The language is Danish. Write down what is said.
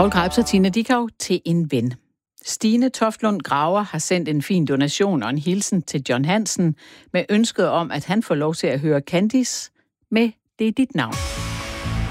Poul Krebs og Tina Dickow til en ven. Stine Toftlund Graver har sendt en fin donation og en hilsen til John Hansen med ønsket om, at han får lov til at høre Candice med Det er dit navn.